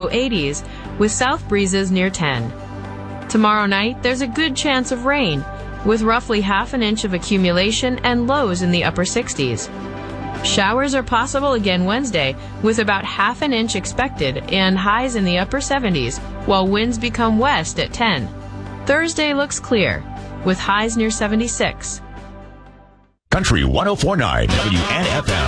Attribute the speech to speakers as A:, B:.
A: low 80s, with south breezes near 10. Tomorrow night, there's a good chance of rain, with roughly half an inch of accumulation and lows in the upper 60s. Showers are possible again Wednesday, with about half an inch expected and highs in the upper 70s, while winds become west at 10. Thursday looks clear, with highs near 76.
B: Country 104.9 WNFM.